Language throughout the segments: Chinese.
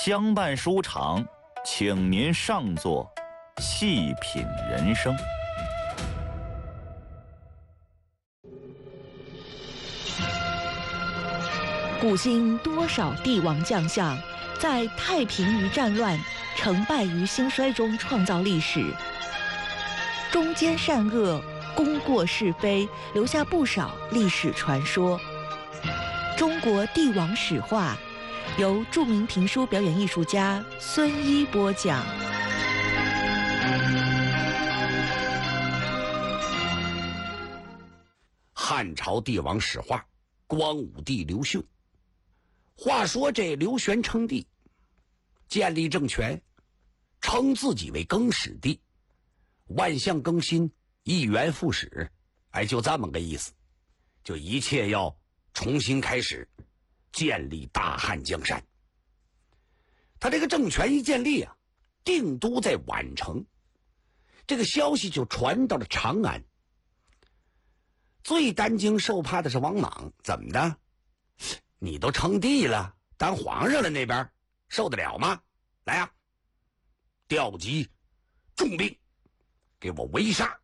相伴书场，请您上座，细品人生。 古今多少帝王将相，在太平于战乱、成败于兴衰中创造历史，忠奸善恶、功过是非，留下不少历史传说。中国帝王史话，由著名评书表演艺术家孙一播讲。 汉朝帝王史话，光武帝刘秀。话说这刘玄称帝，建立政权，称自己为更始帝，万象更新，一元复始，就这么个意思，就一切要重新开始，建立大汉江山。他这个政权一建立啊，定都在宛城，这个消息就传到了长安。最担惊受怕的是王莽，怎么的？你都称帝了，当皇上了，那边受得了吗？来啊，调集重兵，给我围杀。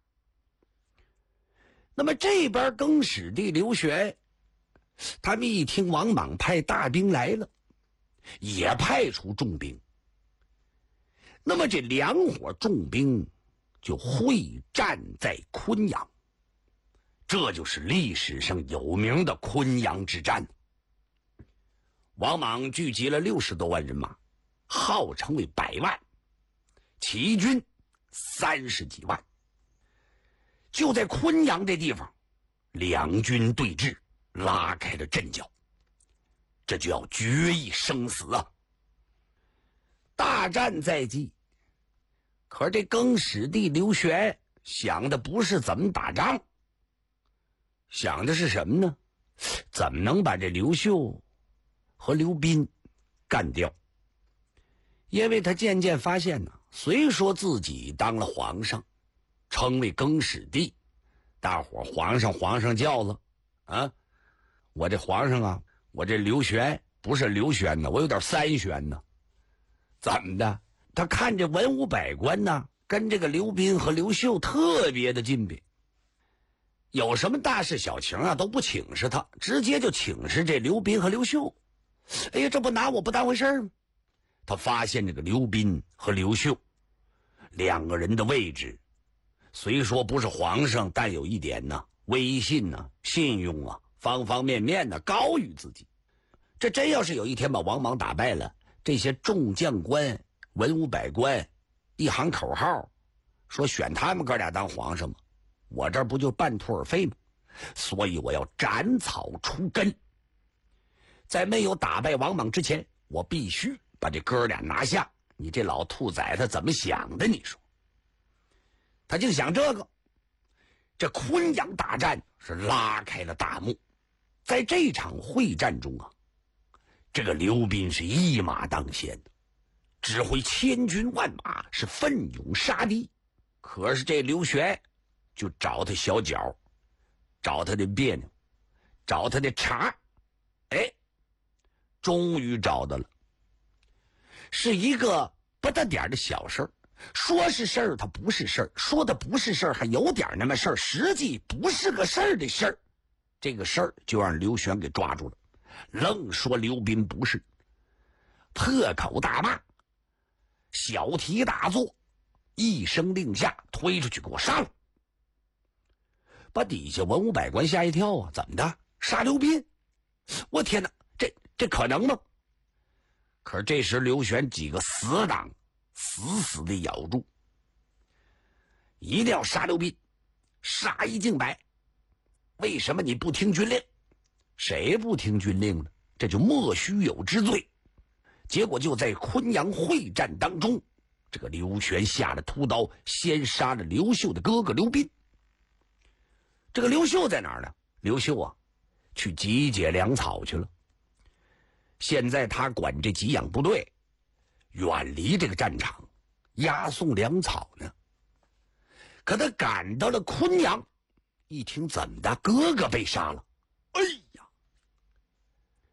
那么这边更始帝刘玄，他们一听王莽派大兵来了，也派出重兵。那么这两伙重兵就会战在昆阳，这就是历史上有名的昆阳之战。王莽聚集了60多万人马，号称为100万，起义军30几万。就在昆阳这地方，两军对峙，拉开了阵脚，这就要决一生死啊！大战在即，可是这更始帝刘玄想的不是怎么打仗，想的是什么呢？怎么能把这刘秀和刘斌干掉？因为他渐渐发现呢，虽说自己当了皇上，称为更始帝，大伙皇上叫了啊，我这皇上啊，我这刘玄不是刘玄呢，我有点三玄呢。怎么的？他看这文武百官呢，跟这个刘斌和刘秀特别的近别，有什么大事小情啊都不请示他，直接就请示这刘斌和刘秀。哎呀，这不拿我不当回事吗？他发现这个刘斌和刘秀两个人的位置，虽说不是皇上，但有一点呢，威信呢、信用啊，方方面面呢高于自己。这真要是有一天把王莽打败了，这些众将官、文武百官一喊口号，说选他们哥俩当皇上吗？我这不就半途而废吗？所以我要斩草除根。在没有打败王莽之前，我必须把这哥俩拿下。你这老兔崽子怎么想的？你说？他就想这个。这昆阳大战是拉开了大幕。在这场会战中啊，这个刘斌是一马当先的，指挥千军万马，是奋勇杀敌。可是这刘玄就找他小脚，找他的别扭，找他的茬。终于找到了，是一个不大点的小事儿。说是事儿，它不是事儿；说的不是事儿，还有点那么事儿，实际不是个事儿的事儿。这个事儿就让刘玄给抓住了，愣说刘斌不是，破口大骂，小题大做，一声令下，推出去给我杀了。把底下文武百官吓一跳啊！怎么的？杀刘斌？我天哪！这可能吗？可是这时刘玄几个死党死的咬住，一定要杀刘斌，杀一儆百。为什么你不听军令？谁不听军令呢？这就莫须有之罪。结果就在昆阳会战当中，这个刘玄下了屠刀，先杀了刘秀的哥哥刘斌。这个刘秀在哪儿呢？刘秀啊，去集结粮草去了。现在他管这给养部队，远离这个战场，押送粮草呢。可他赶到了昆阳，一听怎么的，哥哥被杀了，哎呀，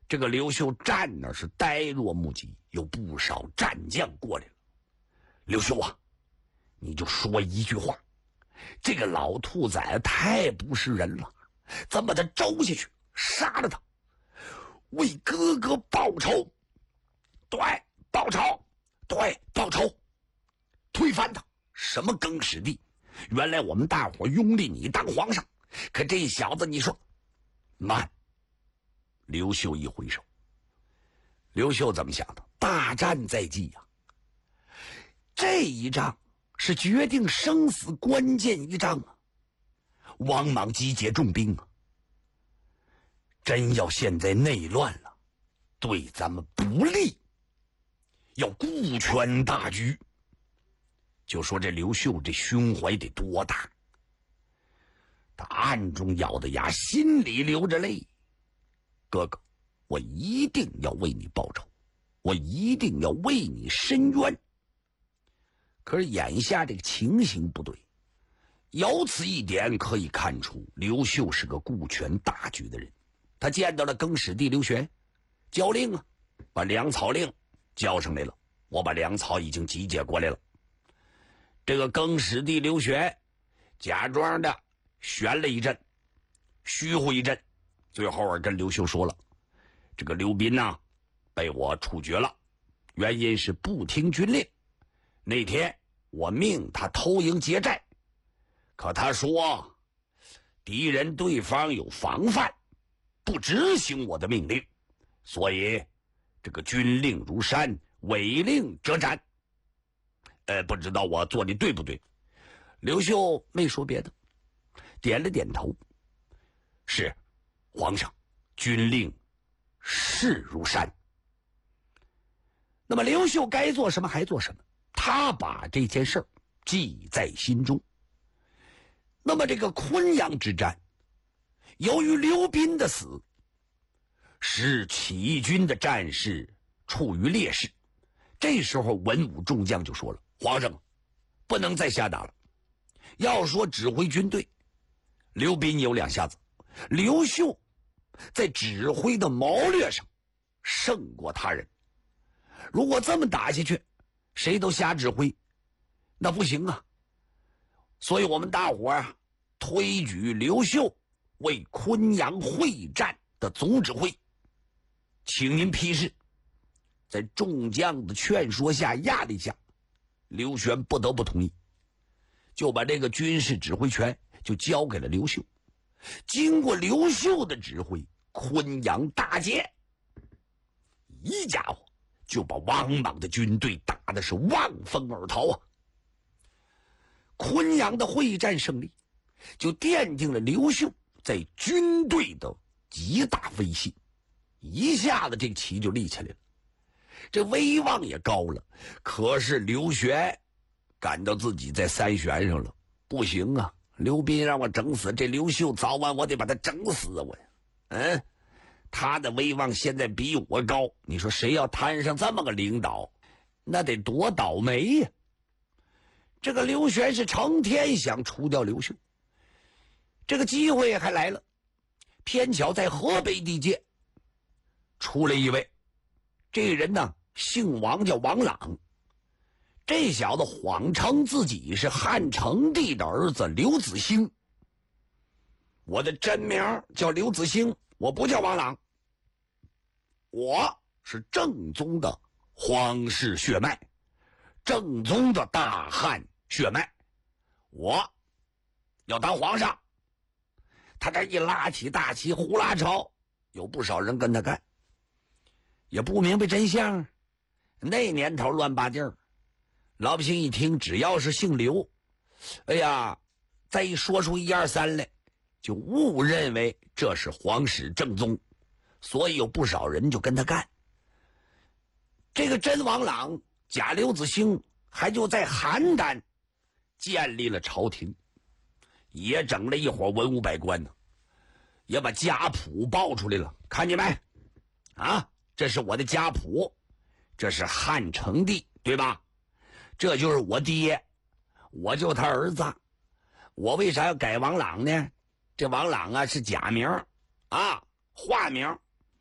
这个刘秀站那是呆若木鸡，有不少战将过来了。刘秀啊，你就说一句话，这个老兔崽太不是人了，咱把他周下去，杀了他，为哥哥报仇。对，报仇，对，报仇，推翻他。什么更始帝，原来我们大伙拥立你当皇上，可这小子你说慢。刘秀一挥手，刘秀怎么想的？大战在即呀，这一仗是决定生死关键一仗啊！王莽集结重兵啊，真要现在内乱了，对咱们不利，要顾全大局。就说这刘秀这胸怀得多大，他暗中咬着牙，心里流着泪。哥哥，我一定要为你报仇，我一定要为你伸冤。可是眼下这个情形不对，由此一点可以看出刘秀是个顾全大局的人。他见到了更始帝刘玄，交令啊，把粮草令交上来了，我把粮草已经集结过来了。这个更始帝刘玄假装的悬了一阵，虚乎一阵，最后跟刘秀说了，这个刘斌呐，被我处决了，原因是不听军令。那天我命他偷营劫寨，可他说敌人对方有防范，不执行我的命令，所以这个军令如山，违令者斩。不知道我做的对不对？刘秀没说别的，点了点头，是皇上，军令是如山。那么刘秀该做什么还做什么，他把这件事记在心中。那么这个昆阳之战，由于刘斌的死，使起义军的战士处于劣势。这时候文武众将就说了，皇上不能再瞎打了，要说指挥军队，刘斌有两下子，刘秀在指挥的谋略上胜过他人。如果这么打下去，谁都瞎指挥，那不行啊。所以我们大伙啊，推举刘秀为昆阳会战的总指挥，请您批示。在众将的劝说下，压力下，刘玄不得不同意，就把这个军事指挥权就交给了刘秀。经过刘秀的指挥，昆阳大捷，一家伙就把王莽的军队打的是望风而逃啊！昆阳的会战胜利，就奠定了刘秀在军队的极大威信，一下子这个旗就立起来了。这威望也高了，可是刘玄感到自己在三悬上了，不行啊！刘斌让我整死，这刘秀早晚我得把他整死啊！我呀，他的威望现在比我高，你说谁要摊上这么个领导，那得多倒霉呀！这个刘玄是成天想除掉刘秀，这个机会还来了，偏巧在河北地界出了一位。这个人呢，姓王，叫王朗。这小子谎称自己是汉成帝的儿子刘子兴。我的真名叫刘子兴，我不叫王朗，我是正宗的皇室血脉，正宗的大汉血脉，我要当皇上。他这一拉起大旗呼啦朝，有不少人跟他干，也不明白真相。那年头乱八劲儿，老百姓一听只要是姓刘，哎呀，再一说出一二三来，就误认为这是皇室正宗，所以有不少人就跟他干。这个真王朗假刘子兴还就在邯郸建立了朝廷，也整了一伙文武百官呢，也把家谱报出来了，看见没啊？这是我的家谱，这是汉成帝，对吧？这就是我爹，我就他儿子。我为啥要改王朗呢？这王朗啊是假名啊，化名，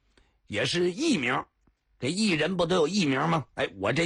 也是艺名。这艺人不都有艺名吗？哎，我这